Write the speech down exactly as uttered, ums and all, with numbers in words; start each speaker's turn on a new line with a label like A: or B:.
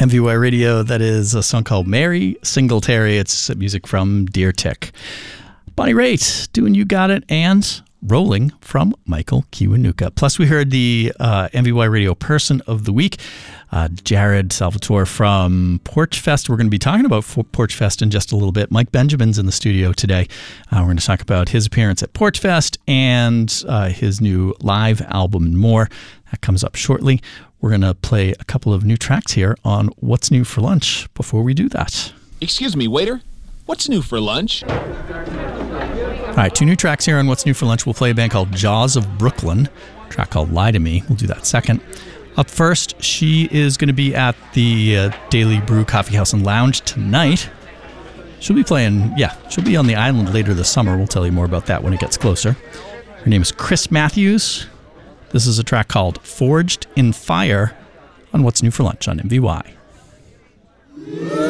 A: M V Y Radio. That is a song called Mary Singletary. It's music from Deer Tick. Bonnie Raitt doing You Got It, and Rolling from Michael Kiwanuka. Plus, we heard the uh, M V Y Radio Person of the Week, uh, Jared Salvatore from Porch Fest. We're going to be talking about Porch Fest in just a little bit. Mike Benjamin's in the studio today. Uh, we're going to talk about his appearance at Porch Fest and uh, his new live album and more. That comes up shortly. We're going to play a couple of new tracks here on What's New for Lunch before we do that.
B: Excuse me, waiter. What's new for lunch?
A: All right, two new tracks here on What's New for Lunch. We'll play a band called Jaws of Brooklyn, a track called Lie to Me. We'll do that second. Up first, she is going to be at the uh, Daily Brew Coffee House and Lounge tonight. She'll be playing, yeah, she'll be on the island later this summer. We'll tell you more about that when it gets closer. Her name is Chris Matthews. This is a track called Forged in Fire on What's New for Lunch on M V Y.